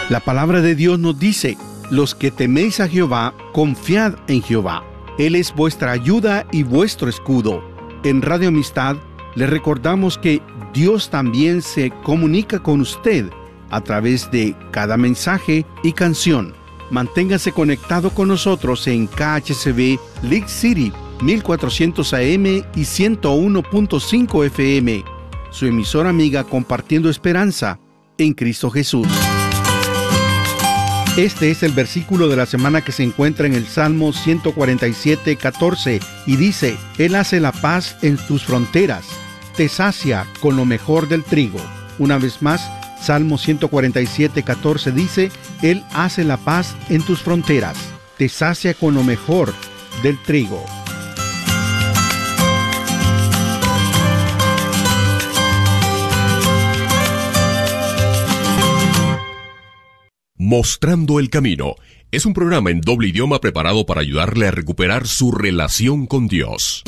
La palabra de Dios nos dice: los que teméis a Jehová, confiad en Jehová. Él es vuestra ayuda y vuestro escudo. En Radio Amistad le recordamos que Dios también se comunica con usted a través de cada mensaje y canción. Manténgase conectado con nosotros en KHCB League City 1400 AM y 101.5 FM. Su emisora amiga, compartiendo esperanza en Cristo Jesús. Este es el versículo de la semana que se encuentra en el Salmo 147:14 y dice: Él hace la paz en tus fronteras, te sacia con lo mejor del trigo. Una vez más, Salmo 147:14 dice: Él hace la paz en tus fronteras, te sacia con lo mejor del trigo. Mostrando el Camino es un programa en doble idioma preparado para ayudarle a recuperar su relación con Dios.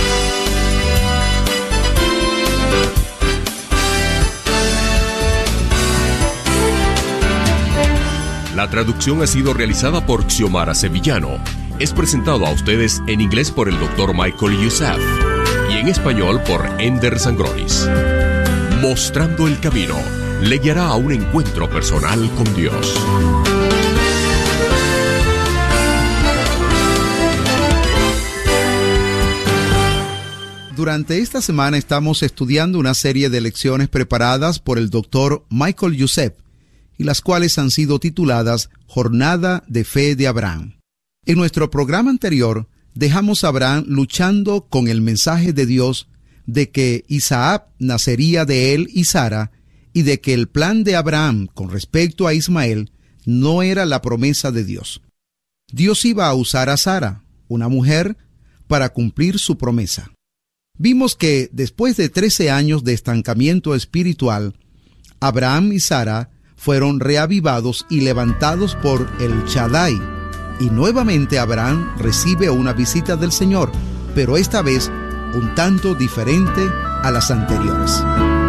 La traducción ha sido realizada por Xiomara Sevillano. Es presentado a ustedes en inglés por el Dr. Michael Youssef y en español por Ender Sangronis. Mostrando el Camino le guiará a un encuentro personal con Dios. Durante esta semana estamos estudiando una serie de lecciones preparadas por el Dr. Michael Youssef, y las cuales han sido tituladas Jornada de Fe de Abraham. En nuestro programa anterior, dejamos a Abraham luchando con el mensaje de Dios de que Isaac nacería de él y Sara, y de que el plan de Abraham con respecto a Ismael no era la promesa de Dios. Dios iba a usar a Sara, una mujer, para cumplir su promesa. Vimos que después de 13 años de estancamiento espiritual, Abraham y Sara fueron reavivados y levantados por el Shaddai, y nuevamente Abraham recibe una visita del Señor, pero esta vez un tanto diferente a las anteriores.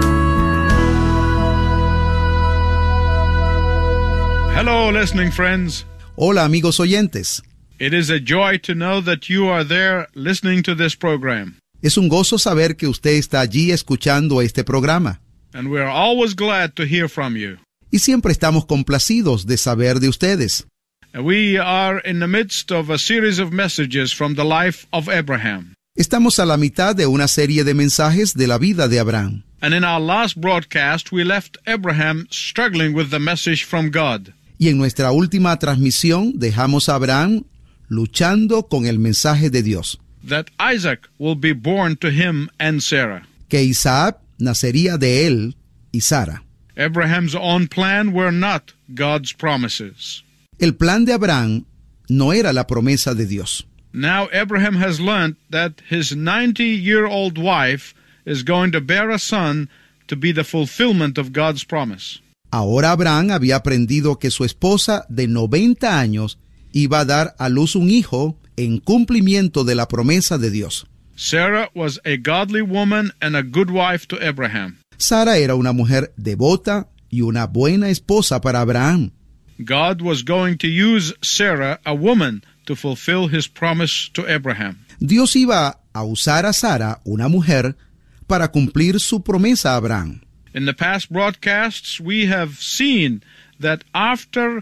Hello, listening friends. Hola, amigos oyentes. It is a joy to know that you are there listening to this program. Es un gozo saber que usted está allí escuchando este programa. And we are always glad to hear from you. Y siempre estamos complacidos de saber de ustedes. We are in the midst of a series of messages from the life of Abraham. Estamos a la mitad de una serie de mensajes de la vida de Abraham. And in our last broadcast, we left Abraham struggling with the message from God. Y en nuestra última transmisión dejamos a Abraham luchando con el mensaje de Dios. That Isaac will be born to him and Sarah. Que Isaac nacería de él y Sara. Abraham's own plan were not God's promises. El plan de Abraham no era la promesa de Dios. Now Abraham has learned that his 90-year-old wife is going to bear a son to be the fulfillment of God's promise. Ahora Abraham había aprendido que su esposa de 90 años iba a dar a luz un hijo en cumplimiento de la promesa de Dios. Sarah was a godly woman and a good wife to Abraham. Sara era una mujer devota y una buena esposa para Abraham. God was going to use Sarah, a woman, to fulfill his promise to Abraham. Dios iba a usar a Sara, una mujer, para cumplir su promesa a Abraham. In the past broadcasts, we have seen that after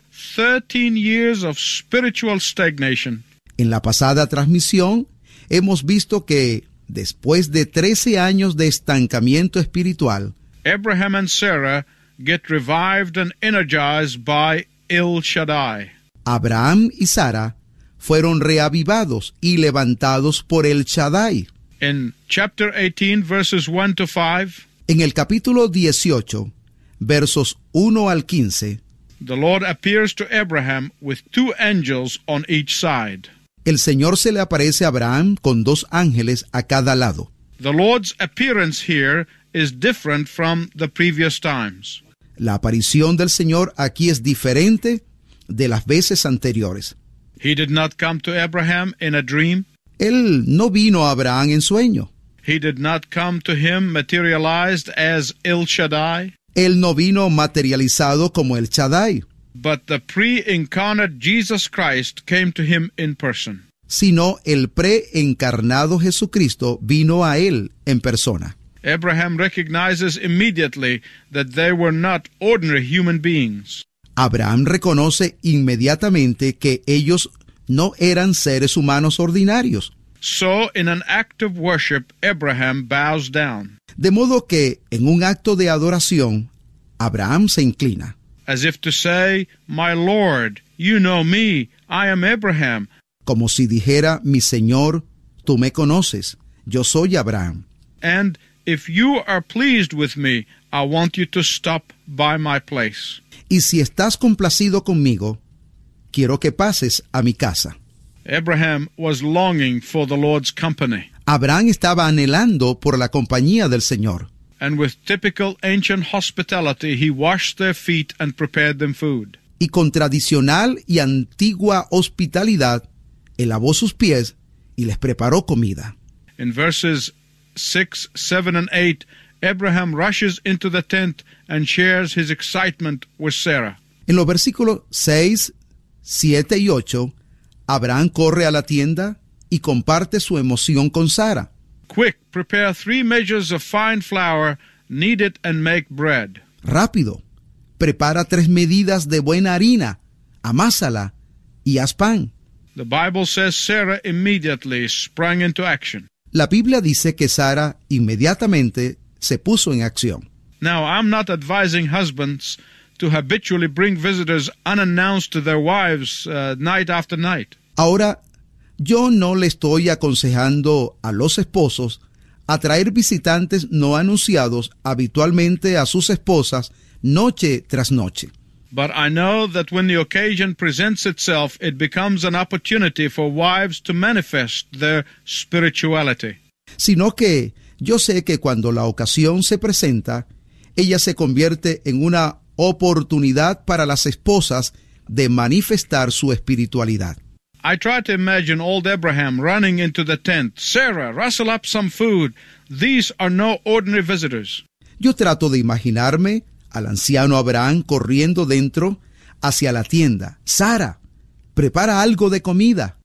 13 years of spiritual stagnation, en la pasada transmisión, hemos visto que, después de 13 años de estancamiento espiritual, Abraham and Sarah get revived and energized by El Shaddai. Abraham y Sara fueron reavivados y levantados por el Shaddai. In chapter 18, verses 1 to 5, en el capítulo 18, versos 1 al 15, the Lord appears to Abraham with 2 angels on each side. El Señor se le aparece a Abraham con 2 ángeles a cada lado. The Lord's appearance here is different from the previous times. La aparición del Señor aquí es diferente de las veces anteriores. He did not come to Abraham in a dream. Él no vino a Abraham en sueño. He did not come to him materialized as El Shaddai. Él no vino materializado como el Shaddai. but the pre-incarnate Jesus Christ came to him in person. sino el preencarnado Jesucristo vino a él en persona. Abraham recognizes immediately that they were not ordinary human beings. Abraham reconoce inmediatamente que ellos no eran seres humanos ordinarios. So, in an act of worship, Abraham bows down, De modo que, en un acto de adoración, Abraham se inclina, as if to say, "My Lord, you know me, I am Abraham." como si dijera, mi Señor, tú me conoces, yo soy Abraham. And if you are pleased with me, I want you to stop by my place. Y si estás complacido conmigo, quiero que pases a mi casa. Abraham was longing for the Lord's company, Abraham estaba anhelando por la compañía del Señor. and with typical ancient hospitality, he washed their feet and prepared them food. Y con tradicional y antigua hospitalidad, él lavó sus pies y les preparó comida. In verses 6, 7, and 8, Abraham rushes into the tent and shares his excitement with Sarah. En los versículos 6, 7 y 8, Abraham corre a la tienda y comparte su emoción con Sara. Quick, prepare 3 measures of fine flour, knead it and make bread. Rápido, prepara 3 medidas de buena harina, amásala y haz pan. The Bible says Sarah immediately sprang into action. La Biblia dice que Sara inmediatamente se puso en acción. Now, I'm not advising husbands to habitually bring visitors unannounced to their wives night after night. Ahora, yo no le estoy aconsejando a los esposos a traer visitantes no anunciados habitualmente a sus esposas noche tras noche. But I know that when the occasion presents itself, it becomes an opportunity for wives to manifest their spirituality. Sino que yo sé que cuando la ocasión se presenta, ella se convierte en una oportunidad para las esposas de manifestar su espiritualidad. I try to imagine old Abraham running into the tent. "Sarah, rustle up some food. These are no ordinary visitors." Yo trato de imaginarme al anciano Abraham corriendo dentro hacia la tienda. Sara, prepara algo de comida.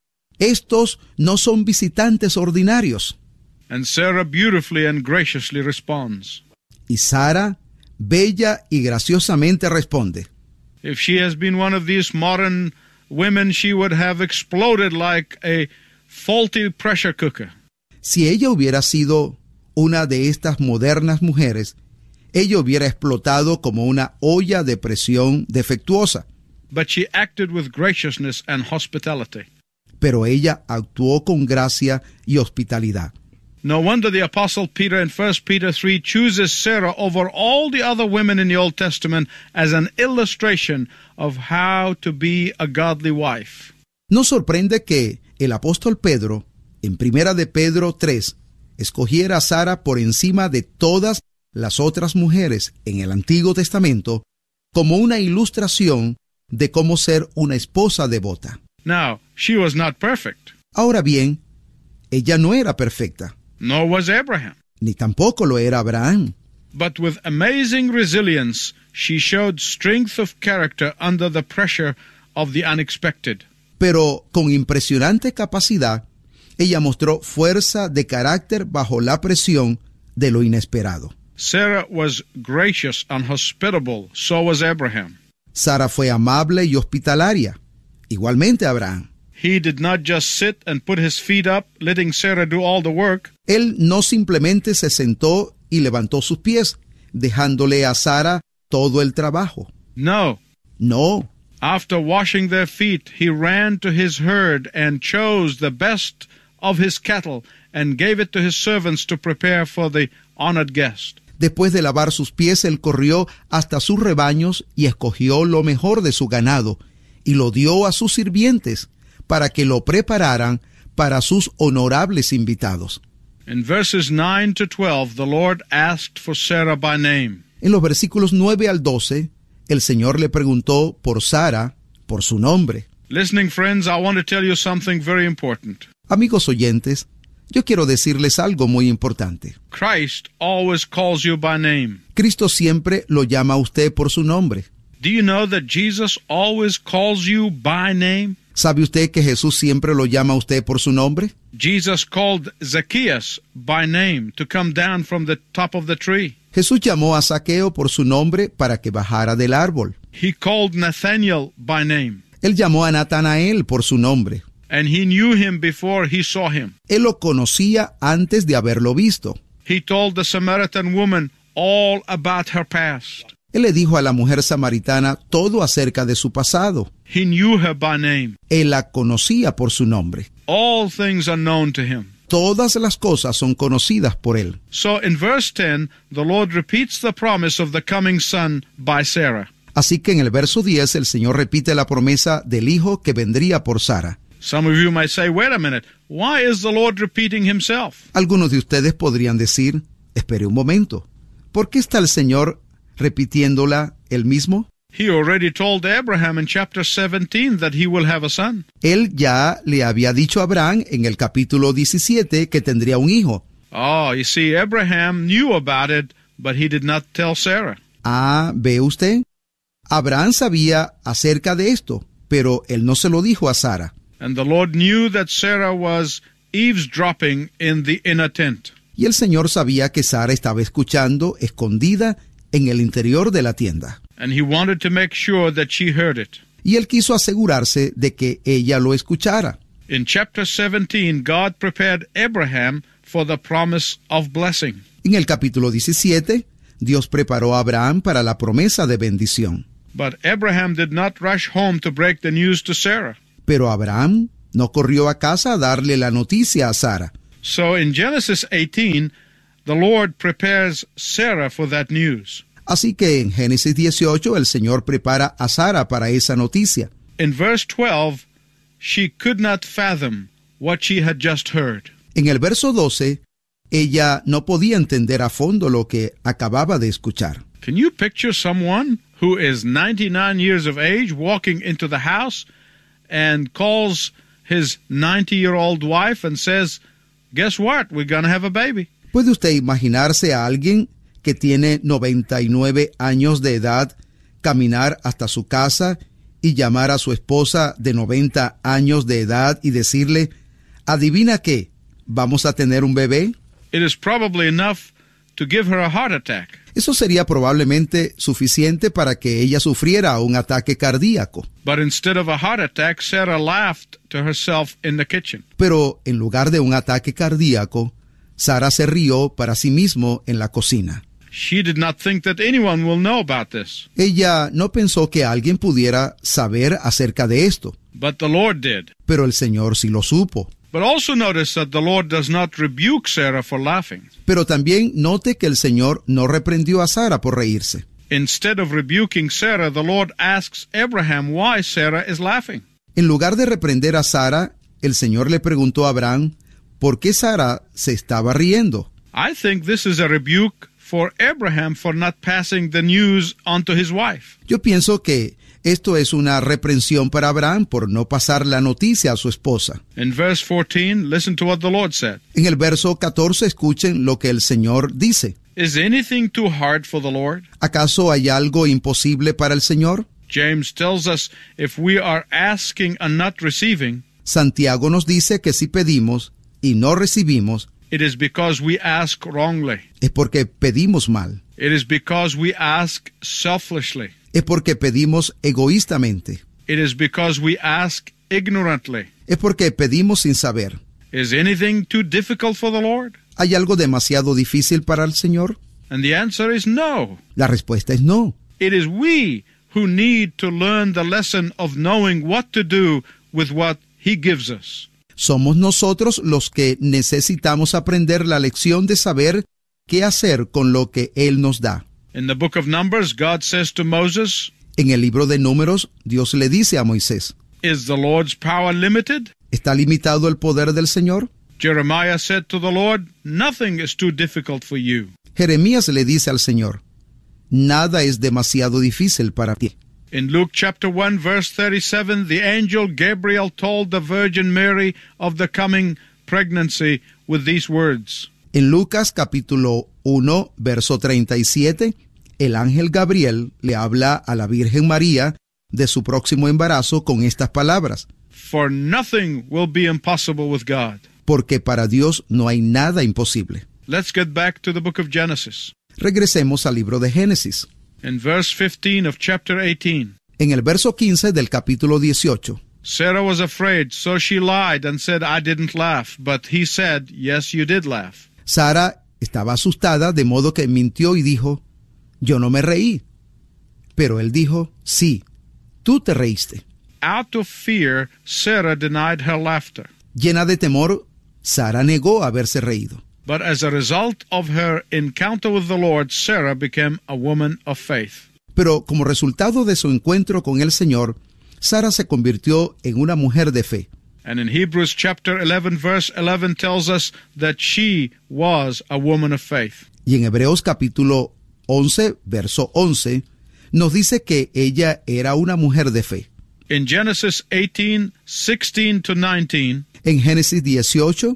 Estos no son visitantes ordinarios. And Sarah beautifully and graciously responds. Y Sara, bella y graciosamente responde. If she has been one of these modern women, she would have exploded like a faulty pressure cooker. Si ella hubiera sido una de estas modernas mujeres, ella hubiera explotado como una olla de presión defectuosa. But she acted with graciousness and hospitality. Pero ella actuó con gracia y hospitalidad. No wonder the Apostle Peter in 1 Peter 3 chooses Sarah over all the other women in the Old Testament as an illustration of how to be a godly wife. No sorprende que el apóstol Pedro, en 1 de Pedro 3, escogiera a Sara por encima de todas las otras mujeres en el Antiguo Testamento como una ilustración de cómo ser una esposa devota. Now, she was not perfect, Ahora bien, ella no era perfecta, nor was Abraham. ni tampoco lo era Abraham. But with amazing resilience, she showed strength of character under the pressure of the unexpected. Pero con impresionante capacidad, ella mostró fuerza de carácter bajo la presión de lo inesperado. Sarah was gracious and hospitable, so was Abraham. Sara fue amable y hospitalaria, igualmente Abraham. He did not just sit and put his feet up, letting Sarah do all the work. Él no simplemente se sentó y levantó sus pies, dejándole a Sara todo el trabajo. No. No, After washing their feet, he ran to his herd and chose the best of his cattle and gave it to his servants to prepare for the honored guest. después de lavar sus pies, él corrió hasta sus rebaños y escogió lo mejor de su ganado y lo dio a sus sirvientes para que lo prepararan para sus honorables invitados. In verses 9 to 12, the Lord asked for Sarah by name. En los versículos 9 al 12, el Señor le preguntó por Sara, por su nombre. Listening friends, I want to tell you something very important. Amigos oyentes, yo quiero decirles algo muy importante. Christ always calls you by name. Cristo siempre lo llama a usted por su nombre. Do you know that Jesus always calls you by name? ¿Sabe usted que Jesús siempre lo llama a usted por su nombre? Jesus called Zacchaeus by name to come down from the top of the tree. Jesús llamó a Zaqueo por su nombre para que bajara del árbol. He called Nathanael by name, Él llamó a Natanael por su nombre. and he knew him before he saw him. Él lo conocía antes de haberlo visto. He told the Samaritan woman all about her past. Él le dijo a la mujer samaritana todo acerca de su pasado. He knew her by name. Él la conocía por su nombre. All things are known to him. Todas las cosas son conocidas por él. So in verse 10, the Lord repeats the promise of the coming son by Sarah. Así que en el verso 10 el Señor repite la promesa del hijo que vendría por Sara. Some of you might say, wait a minute, why is the Lord repeating himself? Algunos de ustedes podrían decir, espere un momento, ¿por qué está el Señor repitiéndola él mismo? He already told Abraham in chapter 17 that he will have a son. Él ya le había dicho a Abraham en el capítulo 17 que tendría un hijo. Oh, you see, Abraham knew about it, but he did not tell Sarah. ¿Ve usted? Abraham sabía acerca de esto, pero él no se lo dijo a Sara. And the Lord knew that Sarah was eavesdropping in the inner tent. Y el Señor sabía que Sara estaba escuchando escondida en el interior de la tienda. And he wanted to make sure that she heard it. Y él quiso asegurarse de que ella lo escuchara. In chapter 17, God prepared Abraham for the promise of blessing. En el capítulo 17, Dios preparó a Abraham para la promesa de bendición. But Abraham did not rush home to break the news to Sarah. Pero Abraham no corrió a casa a darle la noticia a Sara. So in Genesis 18, the Lord prepares Sarah for that news. Así que en Génesis 18 el Señor prepara a Sara para esa noticia. In verse 12, she could not fathom what she had just heard. En el verso 12, ella no podía entender a fondo lo que acababa de escuchar. Can you picture someone who is 99 years of age walking into the house and calls his 90-year-old wife and says, guess what, we're going to have a baby? ¿Puede usted imaginarse a alguien que tiene 99 años de edad caminar hasta su casa y llamar a su esposa de 90 años de edad y decirle, adivina qué, vamos a tener un bebé? It is probably enough to give her a heart attack. Eso sería probablemente suficiente para que ella sufriera un ataque cardíaco. But instead of a heart attack, Sarah laughed to herself in the kitchen. Pero en lugar de un ataque cardíaco, Sara se rió para sí mismo en la cocina. She did not think that anyone will know about this. Ella no pensó que alguien pudiera saber acerca de esto, But the Lord did. pero el Señor sí lo supo. But also notice that the Lord does not rebuke Sarah for laughing. Pero también note que el Señor no reprendió a Sara por reírse. Instead of rebuking Sarah, the Lord asks Abraham why Sarah is laughing. En lugar de reprender a Sara, el Señor le preguntó a Abraham por qué Sara se estaba riendo. I think this is a rebuke for Abraham for not passing the news on to his wife. Yo pienso que esto es una reprensión para Abraham por no pasar la noticia a su esposa. In verse 14, listen to what the Lord said. En el verso 14 escuchen lo que el Señor dice. Is anything too hard for the Lord? ¿Acaso hay algo imposible para el Señor? James tells us if we are asking and not receiving, Santiago nos dice que si pedimos y no recibimos, it is because we ask wrongly. es porque pedimos mal. It is because we ask selfishly. Es porque pedimos egoístamente. It is because we ask ignorantly. Es porque pedimos sin saber. Is anything too difficult for the Lord? ¿Hay algo demasiado difícil para el Señor? And the answer is no. La respuesta es no. It is we who need to learn the lesson of knowing what to do with what He gives us. Somos nosotros los que necesitamos aprender la lección de saber qué hacer con lo que Él nos da. In the book of Numbers, God says to Moses, En el libro de Números, Dios le dice a Moisés, is the Lord's power limited? ¿está limitado el poder del Señor? Jeremiah said to the Lord, nothing is too difficult for you. Jeremías le dice al Señor, nada es demasiado difícil para ti. In Luke chapter 1, verse 37, the angel Gabriel told the Virgin Mary of the coming pregnancy with these words. En Lucas capítulo 1, verso 37, el ángel Gabriel le habla a la Virgen María de su próximo embarazo con estas palabras: For nothing will be impossible with God. Porque para Dios no hay nada imposible. Let's get back to the book of Genesis. Regresemos al libro de Génesis. In verse 15 of chapter 18, En el verso 15 del capítulo 18, Sarah was afraid, so she lied and said, I didn't laugh. But he said, yes, you did laugh. Sara estaba asustada, de modo que mintió y dijo: yo no me reí. Pero él dijo: sí, tú te reíste. Out of fear, Sarah denied her laughter. Llena de temor, Sara negó haberse reído. But as a result of her encounter with the Lord, Sarah became a woman of faith. Pero como resultado de su encuentro con el Señor, Sara se convirtió en una mujer de fe. And in Hebrews chapter 11, verse 11 tells us that she was a woman of faith. Y en Hebreos capítulo 11, verso 11, nos dice que ella era una mujer de fe. In Genesis 18, 16 to 19, En Génesis 18,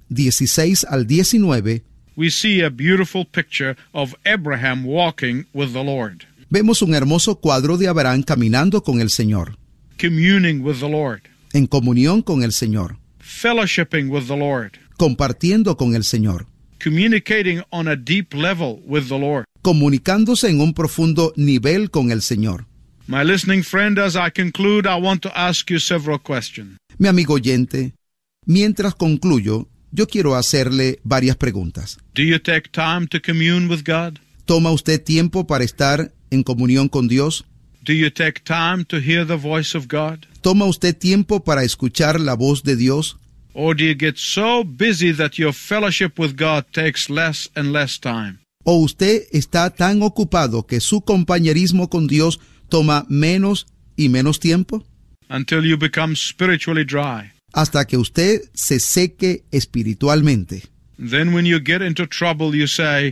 16 al 19, we see a beautiful picture of Abraham walking with the Lord, vemos un hermoso cuadro de Abraham caminando con el Señor, communing with the Lord, en comunión con el Señor, fellowshipping with the Lord, compartiendo con el Señor, communicating on a deep level with the Lord. comunicándose en un profundo nivel con el Señor. My listening friend, as I conclude, I want to ask you several questions. Mi amigo oyente, mientras concluyo, yo quiero hacerle varias preguntas. Do you take time to commune with God? ¿Toma usted tiempo para estar en comunión con Dios? Do you take time to hear the voice of God? ¿Toma usted tiempo para escuchar la voz de Dios? Or do you get so busy that your fellowship with God takes less and less time? ¿O usted está tan ocupado que su compañerismo con Dios toma menos y menos tiempo? Until you become spiritually dry. Hasta que usted se seque espiritualmente. Then when you get into trouble, you say,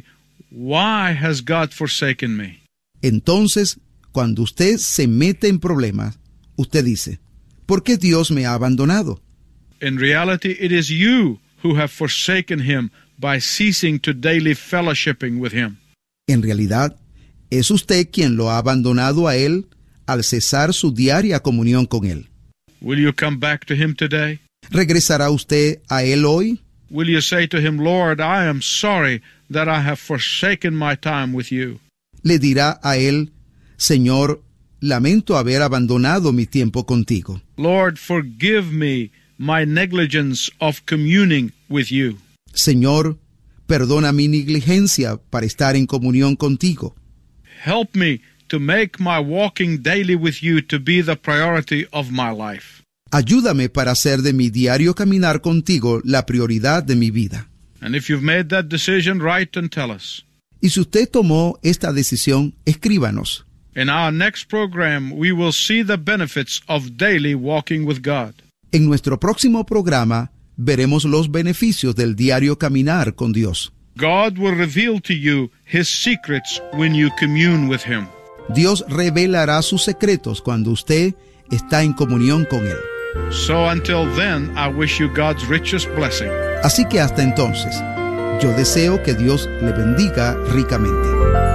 why has God forsaken me? Entonces, cuando usted se mete en problemas, usted dice: ¿por qué Dios me ha abandonado? In reality, it is you who have forsaken him by ceasing to daily fellowshipping with him. En realidad, es usted quien lo ha abandonado a Él al cesar su diaria comunión con Él. Will you come back to him today? ¿Regresará usted a Él hoy? Will you say to him, Lord, I am sorry that I have forsaken my time with you? Le dirá a Él: Señor, lamento haber abandonado mi tiempo contigo. Lord, forgive me my negligence of communing with you. Señor, perdona mi negligencia para estar en comunión contigo. Help me to make my walking daily with you to be the priority of my life. Ayúdame para hacer de mi diario caminar contigo la prioridad de mi vida. And if you've made that decision, write and tell us. Y si usted tomó esta decisión, escríbanos. In our next program, we will see the benefits of daily walking with God. En nuestro próximo programa, veremos los beneficios del diario caminar con Dios. God will reveal to you his secrets when you commune with him. Dios revelará sus secretos cuando usted está en comunión con Él. So until then, I wish you God's richest blessing. Así que hasta entonces, yo deseo que Dios le bendiga ricamente.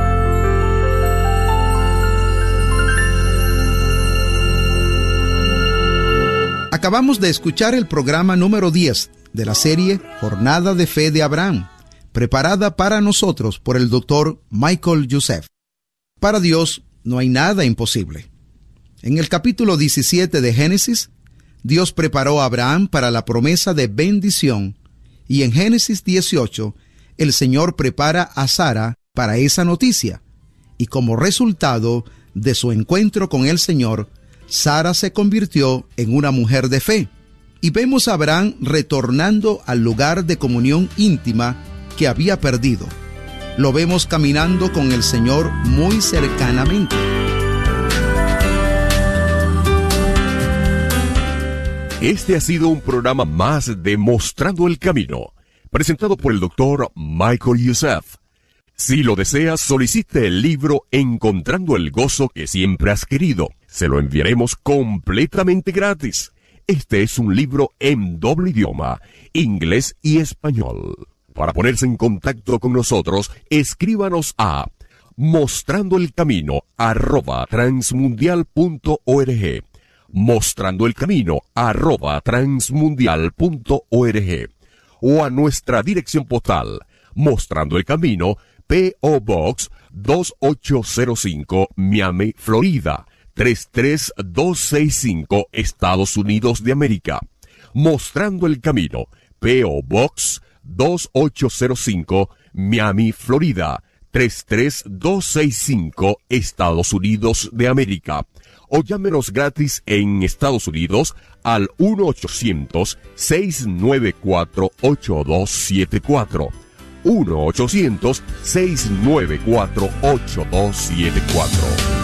Acabamos de escuchar el programa número 10 de la serie Jornada de Fe de Abraham, preparada para nosotros por el Dr. Michael Youssef. Para Dios no hay nada imposible. En el capítulo 17 de Génesis, Dios preparó a Abraham para la promesa de bendición, y en Génesis 18, el Señor prepara a Sara para esa noticia, y como resultado de su encuentro con el Señor, Sara se convirtió en una mujer de fe, y vemos a Abraham retornando al lugar de comunión íntima que había perdido. Lo vemos caminando con el Señor muy cercanamente. Este ha sido un programa más de Mostrando el Camino, presentado por el Dr. Michael Youssef. Si lo deseas, solicite el libro Encontrando el Gozo que siempre has querido. Se lo enviaremos completamente gratis. Este es un libro en doble idioma, inglés y español. Para ponerse en contacto con nosotros, escríbanos a Mostrando el Camino @transmundial.org. Mostrando el Camino @transmundial.org. O a nuestra dirección postal, Mostrando el Camino, P.O. Box 2805, Miami, Florida, 33265, Estados Unidos de América. Mostrando el Camino, P.O. Box 2805, Miami, Florida, 33265, Estados Unidos de América. O llámenos gratis en Estados Unidos al 1-800-694-8274. 1-800-694-8274.